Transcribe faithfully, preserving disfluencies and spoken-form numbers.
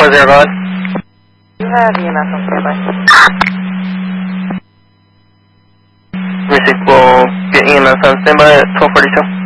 four zero, go ahead. You have E M S on standby. Receive, we'll get E M S on standby at twelve forty-two.